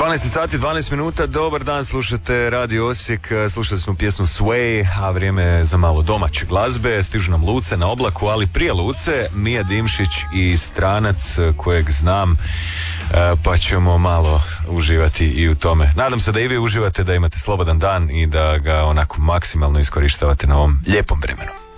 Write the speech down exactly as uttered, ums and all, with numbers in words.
dvanaest sati, dvanaest minuta, dobar dan, slušate Radio Osijek, slušali smo pjesmu Sway, a vrijeme je za malo domaće glazbe, stižu nam Luce na oblaku, ali prije Luce, Mija Dimšić i Stranac kojeg znam, pa ćemo malo uživati i u tome. Nadam se da i vi uživate, da imate slobodan dan i da ga onako maksimalno iskorištavate na ovom lijepom vremenu.